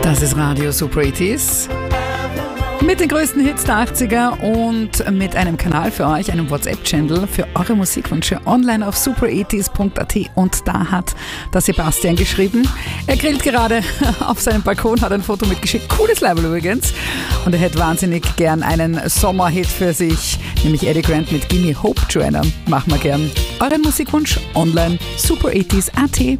Das ist Radio Super 80s. Mit den größten Hits der 80er und mit einem Kanal für euch, einem WhatsApp-Channel für eure Musikwünsche online auf super80s.at. Und da hat der Sebastian geschrieben, er grillt gerade auf seinem Balkon, hat ein Foto mitgeschickt, cooles Label übrigens. Und er hätte wahnsinnig gern einen Sommerhit für sich, nämlich Eddie Grant mit Gimme Hope, Joanna. Machen wir gern. Euren Musikwunsch online, super80s.at.